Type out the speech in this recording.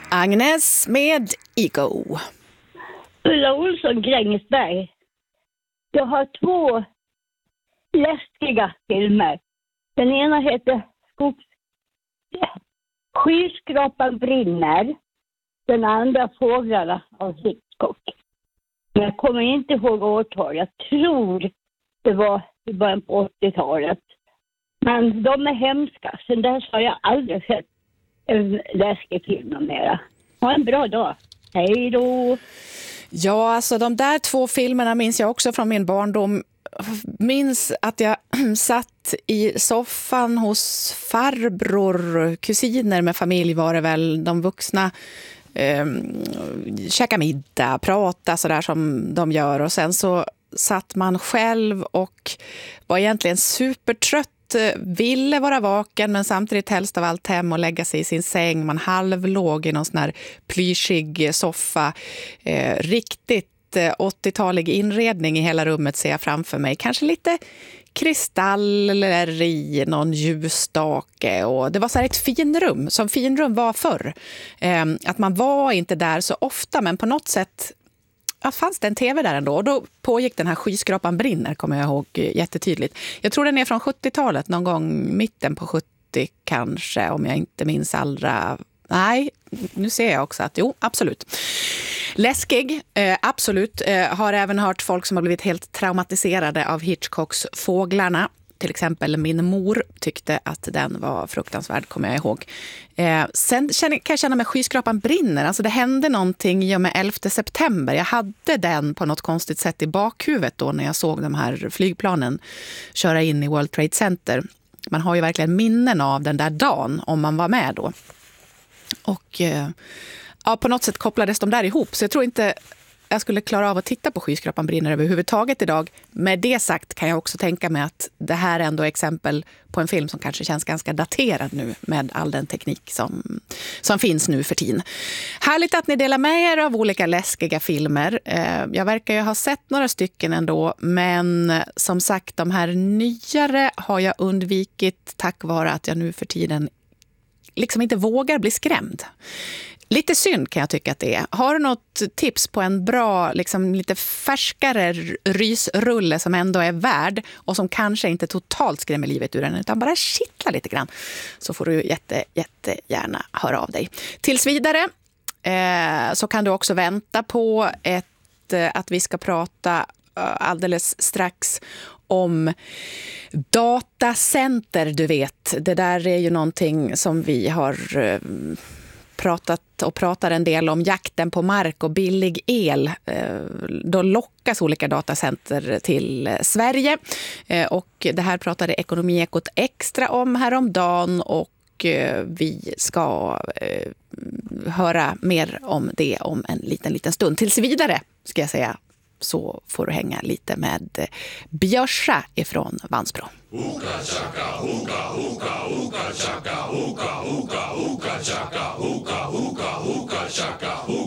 Agnes med Ego. Ulla Olsson, Grängesberg. Jag har 2 läskiga filmer. Den ena heter Skyskrapan brinner. Den andra Fåglarna av Hitchcock. Men jag kommer inte ihåg årtal. Jag tror det var i början på 80-talet. Men de är hemska. Sen dess har jag aldrig sett en läskig film mera. Ha en bra dag. Hej då! Ja, alltså de där 2 filmerna minns jag också från min barndom. Minns att jag satt i soffan hos farbror, kusiner med familj var det väl, de vuxna, käka middag, prata sådär som de gör, och sen så satt man själv och var egentligen supertrött, ville vara vaken men samtidigt helst av allt hem och lägga sig i sin säng. Man halvlåg i någon sån här plyschig soffa, riktigt 80-talig inredning i hela rummet ser jag framför mig. Kanske lite kristaller i någon ljusstake, och det var så här ett finrum som finrum var förr. Att man var inte där så ofta, men på något sätt fanns det en tv där ändå, och då pågick den här Skyskrapan brinner, kommer jag ihåg jättetydligt. Jag tror den är från 70-talet, någon gång mitten på 70 kanske, om jag inte minns allra. Nej, nu ser jag också att jo, absolut. Läskig, absolut. Har även hört folk som har blivit helt traumatiserade av Hitchcocks Fåglarna. Till exempel min mor tyckte att den var fruktansvärd, kommer jag ihåg. Sen kan jag känna med Skyskrapan brinner. Alltså det hände någonting i och med 11 september. Jag hade den på något konstigt sätt i bakhuvudet då när jag såg de här flygplanen köra in i World Trade Center. Man har ju verkligen minnen av den där dagen om man var med då. Och på något sätt kopplades de där ihop. Så jag tror inte jag skulle klara av att titta på Skyskrapan brinner överhuvudtaget idag. Med det sagt kan jag också tänka mig att det här är ändå exempel på en film som kanske känns ganska daterad nu med all den teknik som finns nu för tiden. Härligt att ni delar med er av olika läskiga filmer. Jag verkar ju ha sett några stycken ändå, men som sagt, de här nyare har jag undvikit tack vare att jag nu för tiden liksom inte vågar bli skrämd. Lite synd kan jag tycka att det är. Har du något tips på en bra, liksom lite färskare rysrulle som ändå är värd och som kanske inte totalt skrämmer livet ur den utan bara kittlar lite grann, så får du jättegärna höra av dig. Tills vidare så kan du också vänta på att vi ska prata alldeles strax om datacenter, du vet. Det där är ju någonting som vi har pratat och pratar en del om, jakten på mark och billig el. Då lockas olika datacenter till Sverige. Och det här pratade Ekonomiekot Extra om häromdagen, och vi ska höra mer om det om en liten stund. Tills vidare ska jag säga, så får du hänga lite med Björsa ifrån Vansbro. Uka chaka, uka, uka, uka chaka, uka, uka, uka chaka, uka, uka, uka chaka, uka.